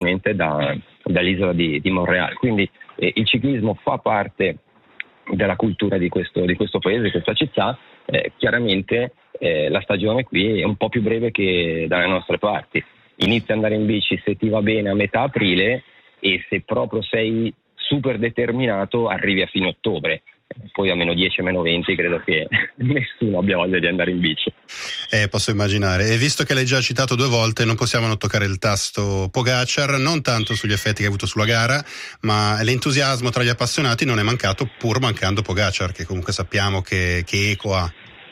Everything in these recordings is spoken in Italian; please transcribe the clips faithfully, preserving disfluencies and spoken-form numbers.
direttamente da, dall'isola di, di Montréal. Quindi eh, il ciclismo fa parte della cultura di questo, di questo paese, di questa città. Eh, chiaramente eh, la stagione qui è un po' più breve che dalle nostre parti. Inizi ad andare in bici, se ti va bene, a metà aprile, e se proprio sei super determinato arrivi a fine ottobre. Poi a meno dieci, a meno venti credo che nessuno abbia voglia di andare in bici. Eh, posso immaginare. E visto che l'hai già citato due volte, non possiamo non toccare il tasto Pogačar, non tanto sugli effetti che ha avuto sulla gara, ma l'entusiasmo tra gli appassionati non è mancato, pur mancando Pogačar, che comunque sappiamo che, che eco ha.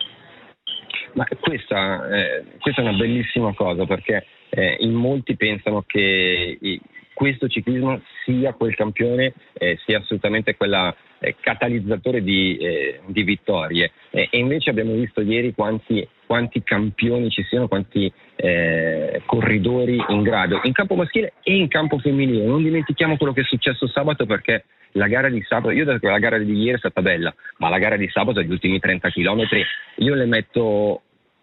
Ma questa, eh, questa è una bellissima cosa, perché eh, in molti pensano che i, questo ciclismo sia quel campione, eh, sia assolutamente quella eh, catalizzatore di, eh, di vittorie, eh, e invece abbiamo visto ieri quanti, quanti campioni ci siano, quanti eh, corridori in grado, in campo maschile e in campo femminile. Non dimentichiamo quello che è successo sabato, perché la gara di sabato, io ho detto che la gara di ieri è stata bella, ma la gara di sabato, gli ultimi trenta chilometri, io le metto,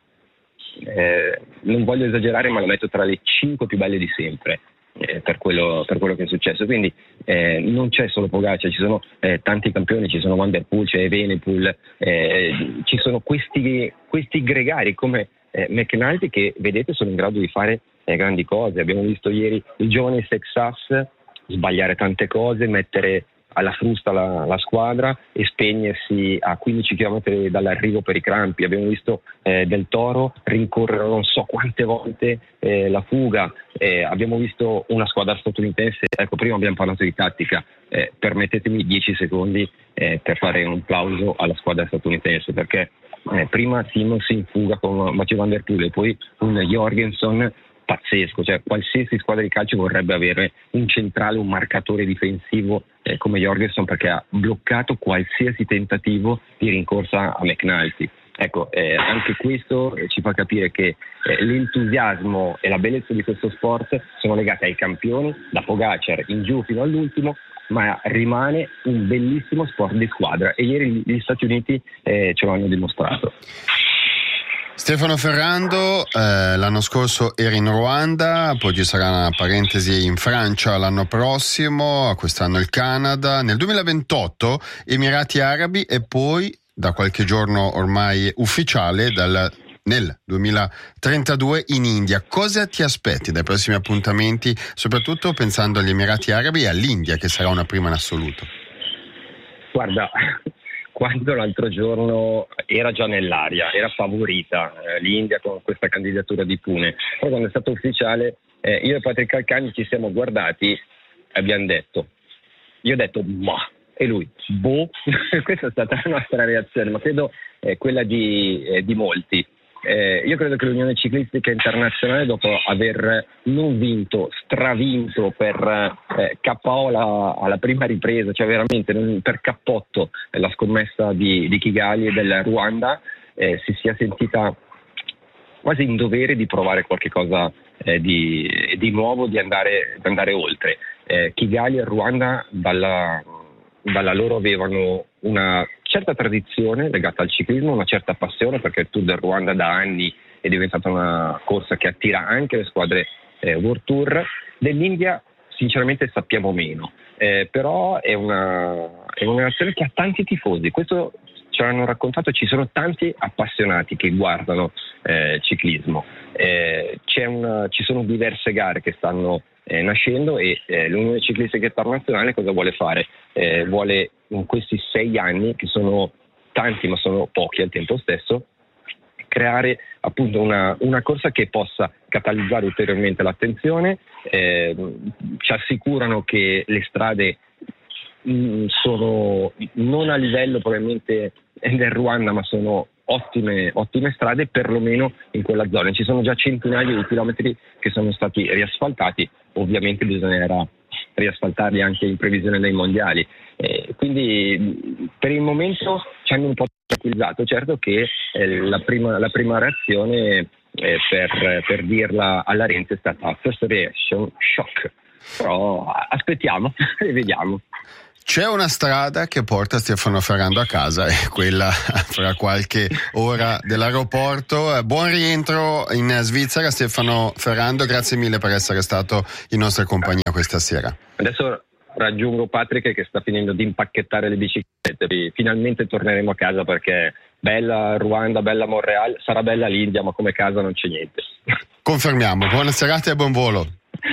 eh, non voglio esagerare, ma le metto tra le cinque più belle di sempre. Eh, per, quello, per quello che è successo. Quindi eh, non c'è solo Pogačar, ci sono eh, tanti campioni, ci sono Van der Poel, c'è Evenepoel, eh, ci sono questi, questi gregari come eh, McNulty, che vedete sono in grado di fare eh, grandi cose. Abbiamo visto ieri il giovane Sexas sbagliare tante cose, mettere alla frusta la, la squadra e spegnersi a quindici chilometri dall'arrivo per i crampi. Abbiamo visto eh, Del Toro rincorrere non so quante volte eh, la fuga. Eh, abbiamo visto una squadra statunitense. Ecco, prima abbiamo parlato di tattica, eh, permettetemi dieci secondi eh, per fare un plauso alla squadra statunitense, perché eh, prima Simmons in fuga con Mathieu Van Der Poel e poi un Jorgensen pazzesco. Cioè qualsiasi squadra di calcio vorrebbe avere un centrale, un marcatore difensivo eh, come Jorgensen, perché ha bloccato qualsiasi tentativo di rincorsa a McNulty. Ecco, eh, anche questo eh, ci fa capire che eh, l'entusiasmo e la bellezza di questo sport sono legate ai campioni, da Pogačar in giù fino all'ultimo, ma rimane un bellissimo sport di squadra, e ieri gli Stati Uniti eh, ce lo hanno dimostrato. Stefano Ferrando, eh, l'anno scorso eri in Ruanda, poi ci sarà una parentesi in Francia l'anno prossimo, quest'anno il Canada, nel duemilaventotto Emirati Arabi e poi da qualche giorno ormai ufficiale dal, nel duemilatrentadue in India. Cosa ti aspetti dai prossimi appuntamenti, soprattutto pensando agli Emirati Arabi e all'India, che sarà una prima in assoluto? Guarda, quando l'altro giorno era già nell'aria, era favorita eh, l'India con questa candidatura di Pune, poi quando è stato ufficiale eh, io e Patrick Calcagni ci siamo guardati e abbiamo detto, io ho detto ma, e lui boh. Questa è stata la nostra reazione, ma credo eh, quella di, eh, di molti. Eh, io credo che l'Unione Ciclistica Internazionale, dopo aver non vinto, stravinto per eh, K O la, alla prima ripresa, cioè veramente non, per cappotto eh, la scommessa di, di Kigali e del Ruanda, eh, si sia sentita quasi in dovere di provare qualche cosa eh, di, di nuovo, di andare, di andare oltre. Eh, Kigali e il Ruanda dalla, dalla loro avevano una certa tradizione legata al ciclismo, una certa passione, perché il Tour del Ruanda da anni è diventata una corsa che attira anche le squadre eh, World Tour. Dell'India sinceramente sappiamo meno, eh, però è una, è una nazione che ha tanti tifosi, questo ce l'hanno raccontato, ci sono tanti appassionati che guardano eh, ciclismo, eh, c'è una, ci sono diverse gare che stanno eh, nascendo e eh, l'Unione Ciclistica Internazionale cosa vuole fare? Eh, vuole in questi sei anni, che sono tanti ma sono pochi al tempo stesso, creare appunto una, una corsa che possa catalizzare ulteriormente l'attenzione. Eh, ci assicurano che le strade mh, sono non a livello probabilmente del Ruanda, ma sono ottime, ottime strade, perlomeno in quella zona. Ci sono già centinaia di chilometri che sono stati riasfaltati, ovviamente bisognerà riasfaltarli anche in previsione dei mondiali. Eh, quindi per il momento ci hanno un po' tranquillizzato. Certo che eh, la, prima, la prima reazione eh, per, per dirla alla Renzi è stata first reaction shock, però aspettiamo e vediamo. C'è una strada che porta Stefano Ferrando a casa, è quella fra qualche ora dell'aeroporto. Buon rientro in Svizzera, Stefano Ferrando, grazie mille per essere stato in nostra compagnia questa sera. Adesso raggiungo Patrick che sta finendo di impacchettare le biciclette, finalmente torneremo a casa perché bella Ruanda, bella Montreal, sarà bella l'India, ma come casa non c'è niente. Confermiamo, buona serata e buon volo.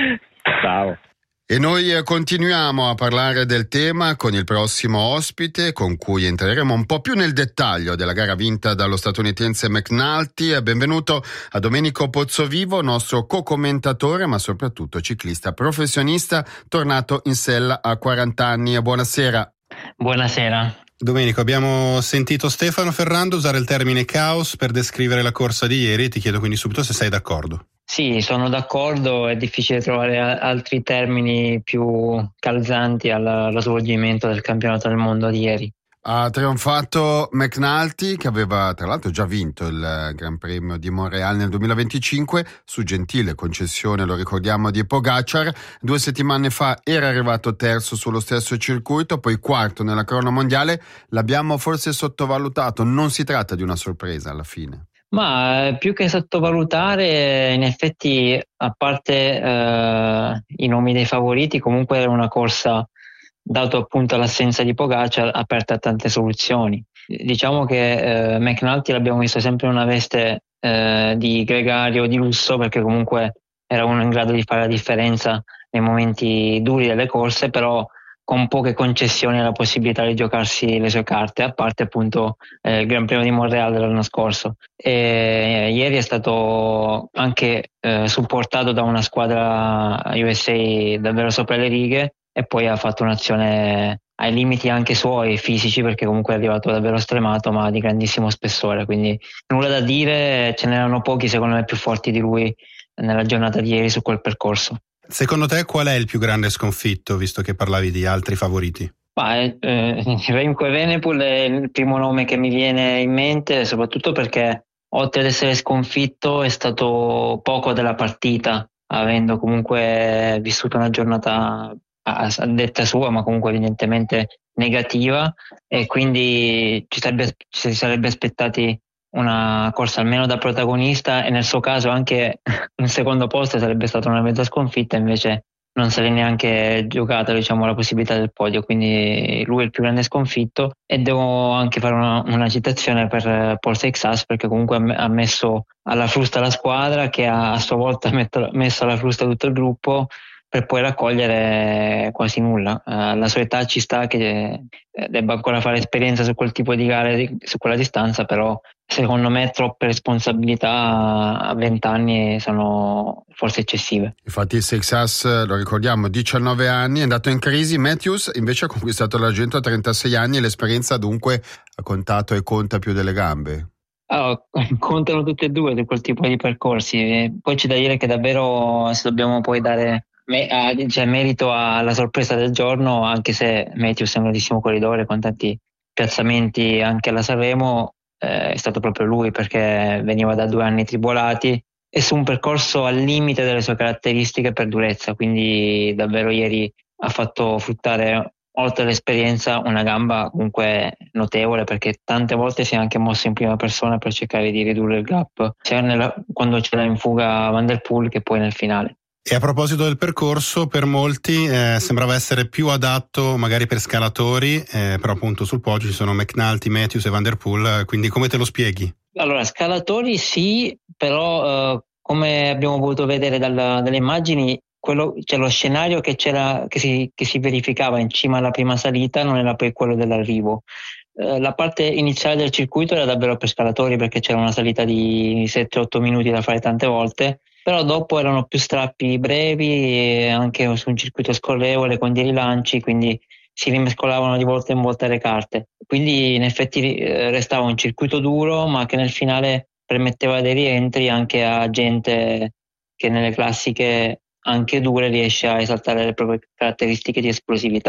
Ciao. E noi continuiamo a parlare del tema con il prossimo ospite, con cui entreremo un po' più nel dettaglio della gara vinta dallo statunitense McNulty. Benvenuto a Domenico Pozzovivo, nostro co-commentatore, ma soprattutto ciclista professionista, tornato in sella a quaranta anni. Buonasera. Buonasera. Domenico, abbiamo sentito Stefano Ferrando usare il termine caos per descrivere la corsa di ieri. Ti chiedo quindi subito se sei d'accordo. Sì, sono d'accordo, è difficile trovare altri termini più calzanti allo svolgimento del campionato del mondo di ieri. Ha trionfato McNulty, che aveva tra l'altro già vinto il Gran Premio di Montreal nel duemilaventicinque su gentile concessione, lo ricordiamo, di Pogacar. Due settimane fa era arrivato terzo sullo stesso circuito, poi quarto nella crono mondiale. L'abbiamo forse sottovalutato, non si tratta di una sorpresa alla fine. Ma più che sottovalutare, in effetti, a parte eh, i nomi dei favoriti, comunque era una corsa, dato appunto l'assenza di Pogacar, aperta a tante soluzioni. Diciamo che eh, McNulty l'abbiamo visto sempre in una veste eh, di gregario, di lusso, perché comunque era uno in grado di fare la differenza nei momenti duri delle corse, però con poche concessioni alla possibilità di giocarsi le sue carte, a parte appunto eh, il Gran Premio di Montreal dell'anno scorso. E, eh, ieri è stato anche eh, supportato da una squadra U S A davvero sopra le righe, e poi ha fatto un'azione ai limiti anche suoi fisici, perché comunque è arrivato davvero stremato, ma di grandissimo spessore, quindi nulla da dire, ce n'erano pochi secondo me più forti di lui nella giornata di ieri su quel percorso. Secondo te qual è il più grande sconfitto, visto che parlavi di altri favoriti? Eh, eh, Remco Evenepoel è il primo nome che mi viene in mente, soprattutto perché oltre ad essere sconfitto è stato poco della partita, avendo comunque vissuto una giornata a, a detta sua, ma comunque evidentemente negativa, e quindi ci sarebbe, ci si sarebbe aspettati una corsa almeno da protagonista, e nel suo caso anche un secondo posto sarebbe stata una mezza sconfitta, invece non se l'è neanche giocata, diciamo, la possibilità del podio, quindi lui è il più grande sconfitto. E devo anche fare una, una citazione per Paul Seixas, perché comunque ha messo alla frusta la squadra, che ha a sua volta messo alla frusta tutto il gruppo, per poi raccogliere quasi nulla. Alla sua età ci sta che debba ancora fare esperienza su quel tipo di gare, su quella distanza, però secondo me troppe responsabilità a venti anni sono forse eccessive. Infatti Seixas, lo ricordiamo, diciannove anni, è andato in crisi. Matthews invece ha conquistato l'argento a trentasei anni, e l'esperienza dunque ha contato e conta più delle gambe. Oh, contano tutte e due su quel tipo di percorsi. Poi c'è da dire che davvero, se dobbiamo poi dare Me, uh, cioè, merito alla sorpresa del giorno, anche se Matthews è un grandissimo corridore con tanti piazzamenti anche alla Sanremo, eh, è stato proprio lui, perché veniva da due anni tribolati e su un percorso al limite delle sue caratteristiche per durezza, quindi davvero ieri ha fatto fruttare, oltre all'esperienza, una gamba comunque notevole, perché tante volte si è anche mosso in prima persona per cercare di ridurre il gap, sia nella, quando c'era in fuga Van der Poel, che poi nel finale. E a proposito del percorso, per molti eh, sembrava essere più adatto magari per scalatori, eh, però appunto sul podio ci sono McNulty, Matthews e Van der Poel, quindi come te lo spieghi? Allora, scalatori sì, però eh, come abbiamo potuto vedere dalla, dalle immagini, quello, cioè lo scenario che, c'era, che, si, che si verificava in cima alla prima salita non era poi quello dell'arrivo. Eh, la parte iniziale del circuito era davvero per scalatori, perché c'era una salita di sette otto minuti da fare tante volte, però dopo erano più strappi brevi, anche su un circuito scorrevole con dei rilanci, quindi si rimescolavano di volta in volta le carte. Quindi in effetti restava un circuito duro, ma che nel finale permetteva dei rientri anche a gente che nelle classiche anche dure riesce a esaltare le proprie caratteristiche di esplosività.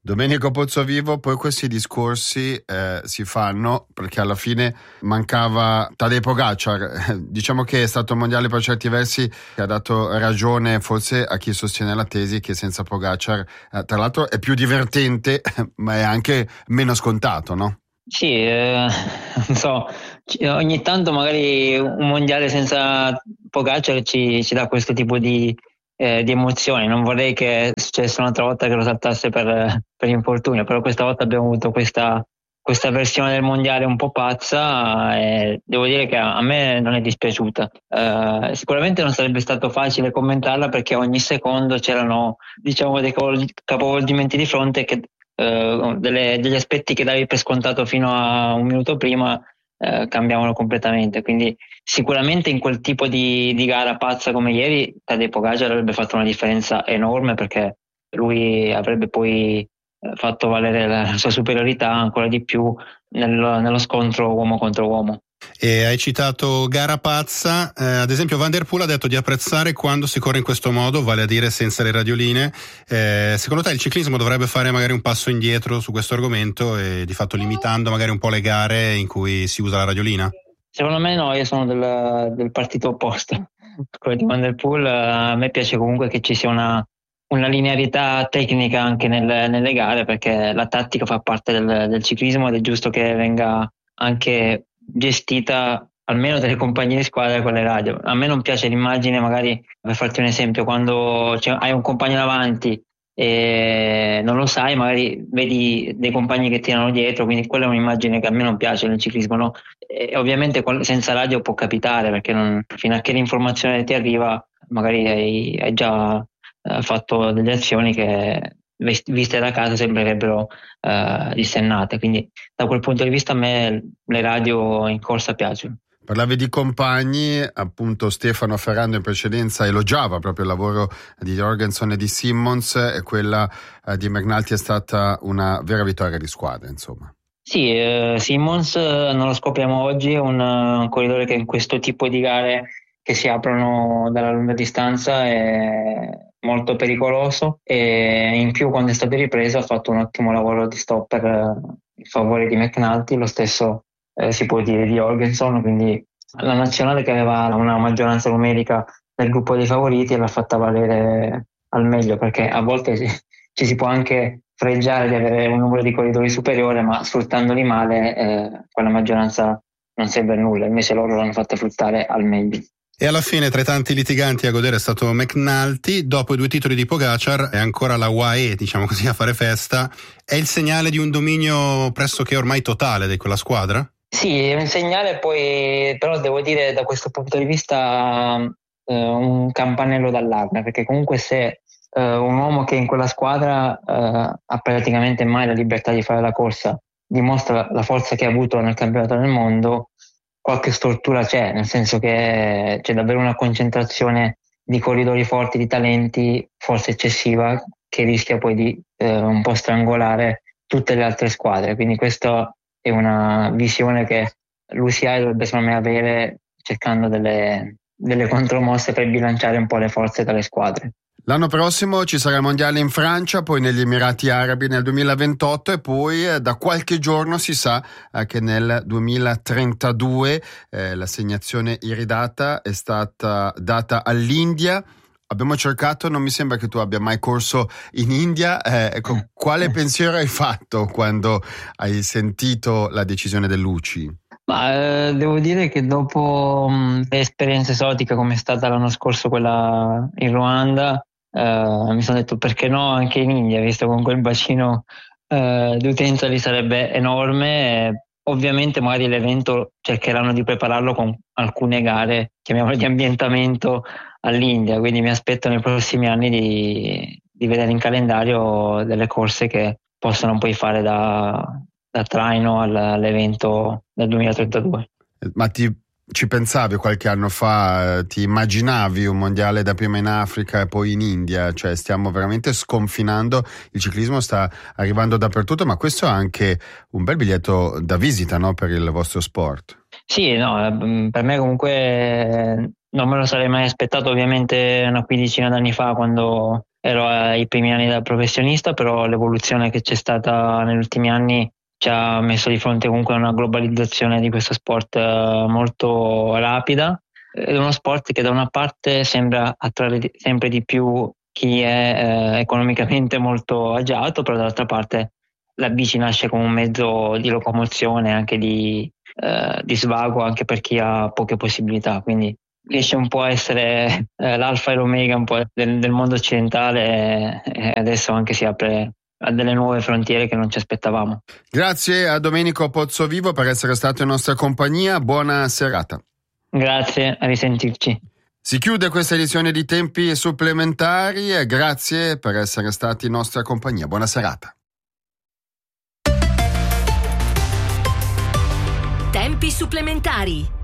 Domenico Pozzovivo, poi questi discorsi eh, si fanno perché alla fine mancava Tadej Pogačar, diciamo che è stato un mondiale per certi versi che ha dato ragione forse a chi sostiene la tesi che senza Pogačar eh, tra l'altro è più divertente ma è anche meno scontato, no? Sì, eh, non so, ogni tanto magari un mondiale senza Pogačar ci, ci dà questo tipo di Eh, di emozioni. Non vorrei che successe un'altra volta che lo saltasse per, per infortunio, però questa volta abbiamo avuto questa, questa versione del mondiale un po' pazza e devo dire che a, a me non è dispiaciuta. Eh, sicuramente non sarebbe stato facile commentarla perché ogni secondo c'erano, diciamo, dei capovolgimenti di fronte che eh, delle, degli aspetti che davi per scontato fino a un minuto prima eh, cambiavano completamente, quindi sicuramente in quel tipo di, di gara pazza come ieri Tadej Pogačar avrebbe fatto una differenza enorme perché lui avrebbe poi eh, fatto valere la, la sua superiorità ancora di più nello, nello scontro uomo contro uomo. E hai citato gara pazza, eh, ad esempio Van der Poel ha detto di apprezzare quando si corre in questo modo, vale a dire senza le radioline. Eh, secondo te il ciclismo dovrebbe fare magari un passo indietro su questo argomento e di fatto limitando magari un po' le gare in cui si usa la radiolina? Secondo me no, io sono del, del partito opposto. Quello di Van der Poel, a me piace comunque che ci sia una, una linearità tecnica anche nel, nelle gare perché la tattica fa parte del, del ciclismo ed è giusto che venga anche gestita almeno dalle compagnie di squadra con le radio. A me non piace l'immagine, magari per farti un esempio, quando cioè, hai un compagno davanti e non lo sai, magari vedi dei compagni che tirano dietro, quindi quella è un'immagine che a me non piace nel ciclismo, no? E ovviamente senza radio può capitare perché non, fino a che l'informazione ti arriva magari hai, hai già eh, fatto delle azioni che viste da casa sembrerebbero uh, dissennate, quindi da quel punto di vista a me le radio in corsa piacciono. Parlavi di compagni, appunto Stefano Ferrando in precedenza elogiava proprio il lavoro di Jorgenson e di Simmons e quella uh, di McNulty è stata una vera vittoria di squadra, insomma. Sì, eh, Simmons non lo scopriamo oggi, è un, un corridore che in questo tipo di gare che si aprono dalla lunga distanza è molto pericoloso e in più quando è stato ripreso ha fatto un ottimo lavoro di stop per in favore di McNulty, lo stesso eh, si può dire di Jorgenson, quindi la nazionale che aveva una maggioranza numerica del gruppo dei favoriti l'ha fatta valere al meglio perché a volte ci, ci si può anche fregiare di avere un numero di corridori superiore ma sfruttandoli male eh, quella maggioranza non serve a nulla, invece loro l'hanno fatta fruttare al meglio. E alla fine tra i tanti litiganti a godere è stato McNulty, dopo i due titoli di Pogačar è ancora la U A E, diciamo così, a fare festa. È il segnale di un dominio pressoché ormai totale di quella squadra? Sì, è un segnale, poi però devo dire da questo punto di vista eh, un campanello d'allarme, perché comunque se eh, un uomo che in quella squadra eh, ha praticamente mai la libertà di fare la corsa dimostra la forza che ha avuto nel campionato del mondo, qualche stortura c'è, nel senso che c'è davvero una concentrazione di corridori forti, di talenti, forse eccessiva, che rischia poi di eh, un po' strangolare tutte le altre squadre. Quindi questa è una visione che l'U C I dovrebbe secondo me avere, cercando delle, delle contromosse per bilanciare un po' le forze tra le squadre. L'anno prossimo ci sarà il mondiale in Francia, poi negli Emirati Arabi nel duemilaventotto e poi eh, da qualche giorno si sa eh, che nel duemilatrentadue eh, l'assegnazione iridata è stata data all'India. Abbiamo cercato, non mi sembra che tu abbia mai corso in India, eh, ecco, quale pensiero hai fatto quando hai sentito la decisione dell'U C I? Ma, eh, devo dire che dopo mh, l'esperienza esotica come è stata l'anno scorso quella in Ruanda, Uh, mi sono detto perché no anche in India, visto con quel bacino uh, di utenza lì sarebbe enorme. E ovviamente magari l'evento cercheranno di prepararlo con alcune gare, chiamiamole di ambientamento all'India, quindi mi aspetto nei prossimi anni di, di vedere in calendario delle corse che possano poi fare da, da traino all'evento del duemilatrentadue. Ma ti Ci pensavi qualche anno fa, ti immaginavi un mondiale da prima in Africa e poi in India? Cioè stiamo veramente sconfinando, il ciclismo sta arrivando dappertutto, ma questo è anche un bel biglietto da visita, no, per il vostro sport. Sì, no, per me comunque non me lo sarei mai aspettato, ovviamente una quindicina d'anni fa quando ero ai primi anni da professionista, però l'evoluzione che c'è stata negli ultimi anni ci ha messo di fronte comunque a una globalizzazione di questo sport molto rapida. È uno sport che da una parte sembra attrarre sempre di più chi è eh, economicamente molto agiato, però dall'altra parte la bici nasce come un mezzo di locomozione, anche di, eh, di svago, anche per chi ha poche possibilità, quindi riesce un po' a essere eh, l'alfa e l'omega un po' del, del mondo occidentale e adesso anche si apre a delle nuove frontiere che non ci aspettavamo. Grazie a Domenico Pozzovivo per essere stato in nostra compagnia, buona serata. Grazie, a risentirci. Si chiude questa edizione di Tempi Supplementari e grazie per essere stati in nostra compagnia. Buona serata. Tempi Supplementari.